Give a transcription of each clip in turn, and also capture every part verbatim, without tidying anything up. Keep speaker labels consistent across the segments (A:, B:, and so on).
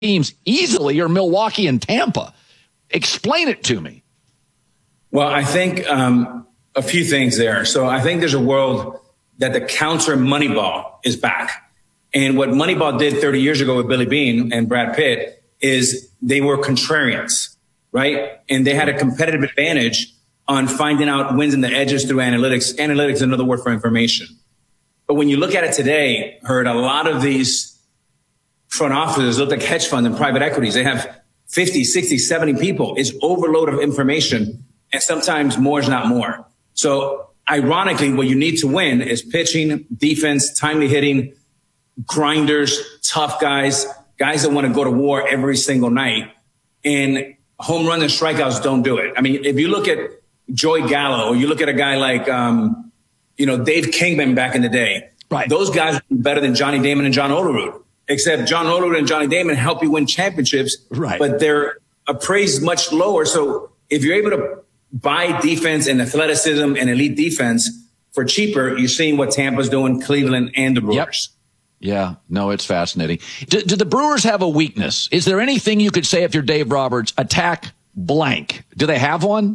A: teams easily are Milwaukee and Tampa. Explain it to me.
B: Well, I think um, a few things there. So I think there's a world that the counter Moneyball is back. And what Moneyball did thirty years ago with Billy Beane and Brad Pitt is they were contrarians, right? And they had a competitive advantage on finding out wins and the edges through analytics. Analytics is another word for information. But when you look at it today, Hurd, a lot of these front offices look like hedge funds and private equities. They have fifty, sixty, seventy people. It's overload of information. And sometimes more is not more. So ironically, what you need to win is pitching, defense, timely hitting, grinders, tough guys, guys that want to go to war every single night. And home runs and strikeouts don't do it. I mean, if you look at Joey Gallo, or you look at a guy like, um, you know, Dave Kingman back in the day,
A: right?
B: Those guys are better than Johnny Damon and John Olerud, except John Olerud and Johnny Damon help you win championships,
A: right?
B: But they're appraised much lower. So if you're able to buy defense and athleticism and elite defense for cheaper, you're seeing what Tampa's doing, Cleveland and the Brewers.
A: Yep. Yeah, no, it's fascinating. Do, do the Brewers have a weakness? Is there anything you could say if you're Dave Roberts, attack blank? Do they have one?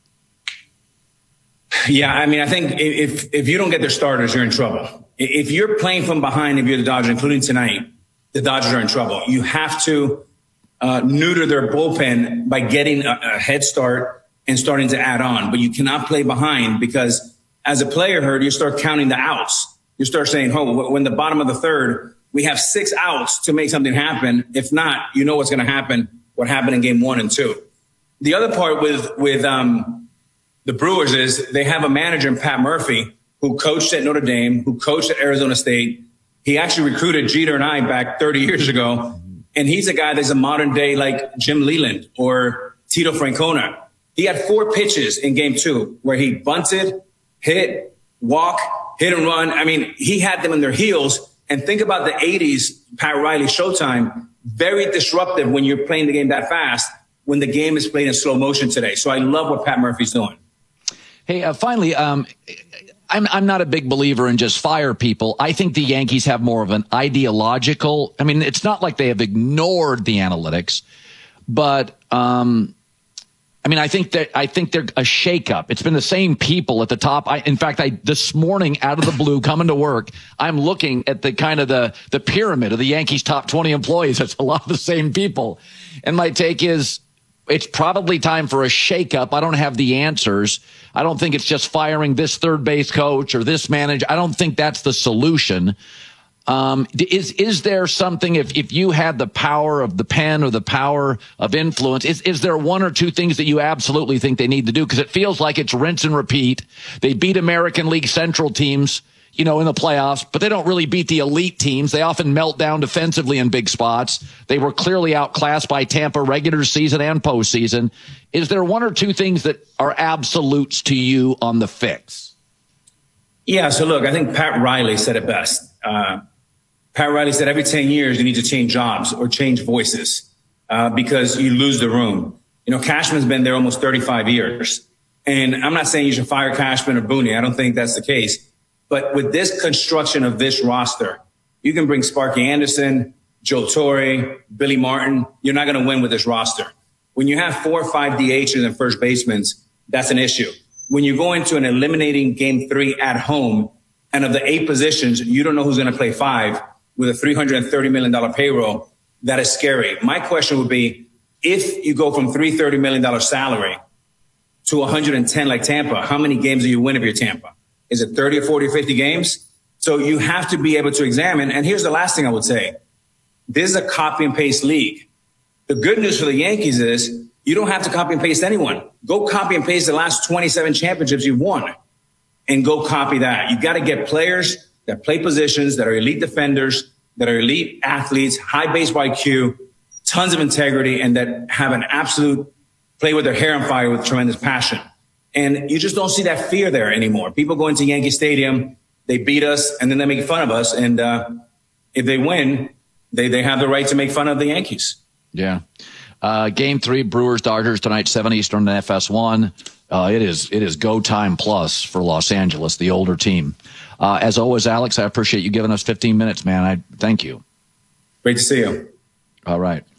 B: Yeah, I mean, I think if if you don't get their starters, you're in trouble. If you're playing from behind, if you're the Dodgers, including tonight, the Dodgers are in trouble. You have to uh, neuter their bullpen by getting a, a head start and starting to add on. But you cannot play behind, because as a player, Hurd, you start counting the outs. You start saying, oh, when the bottom of the third, we have six outs to make something happen. If not, you know what's going to happen, what happened in game one and two. The other part with with um, the Brewers is they have a manager in Pat Murphy who coached at Notre Dame, who coached at Arizona State. He actually recruited Jeter and I back thirty years ago. And he's a guy that's a modern day like Jim Leland or Tito Francona. He had four pitches in game two where he bunted, hit, walk, hit and run. I mean, he had them in their heels. And think about the eighties, Pat Riley Showtime, very disruptive when you're playing the game that fast, when the game is played in slow motion today. So I love what Pat Murphy's doing.
A: Hey, uh, finally, um, I'm I'm not a big believer in just fire people. I think the Yankees have more of an ideological. I mean, it's not like they have ignored the analytics, but um, I mean, I think that I think they're a shakeup. It's been the same people at the top. I, in fact, I this morning out of the blue coming to work, I'm looking at the kind of the the pyramid of the Yankees' top twenty employees. It's a lot of the same people, and my take is it's probably time for a shakeup. I don't have the answers. I don't think it's just firing this third base coach or this manager. I don't think that's the solution. Um, is, is there something, if, if you had the power of the pen or the power of influence, is, is there one or two things that you absolutely think they need to do? Because it feels like it's rinse and repeat. They beat American League Central teams, you know, in the playoffs, but they don't really beat the elite teams. They often melt down defensively in big spots. They were clearly outclassed by Tampa regular season and postseason. Is there one or two things that are absolutes to you on the fix?
B: Yeah, so look, I think Pat Riley said it best. Uh, Pat Riley said every ten years you need to change jobs or change voices uh, because you lose the room. You know, Cashman's been there almost thirty-five years. And I'm not saying you should fire Cashman or Booney. I don't think that's the case. But with this construction of this roster, you can bring Sparky Anderson, Joe Torre, Billy Martin. You're not going to win with this roster. When you have four or five D Hs and first basemen, that's an issue. When you go into an eliminating game three at home, and of the eight positions, you don't know who's going to play five with a three hundred thirty million dollars payroll, that is scary. My question would be, if you go from three hundred thirty million dollars salary to one hundred ten like Tampa, how many games do you win if you're Tampa? Is it thirty or forty or fifty games? So you have to be able to examine. And here's the last thing I would say. This is a copy and paste league. The good news for the Yankees is you don't have to copy and paste anyone. Go copy and paste the last twenty-seven championships you've won and go copy that. You got to get players that play positions, that are elite defenders, that are elite athletes, high baseball I Q, tons of integrity, and that have an absolute play with their hair on fire with tremendous passion. And you just don't see that fear there anymore. People go into Yankee Stadium, they beat us, and then they make fun of us. And uh, if they win, they, they have the right to make fun of the Yankees.
A: Yeah. Uh, game three, Brewers Dodgers tonight, seven Eastern on F S one. Uh, it is it is go time plus for Los Angeles, the older team. Uh, as always, Alex, I appreciate you giving us fifteen minutes, man. I thank you.
B: Great to see you.
A: All right.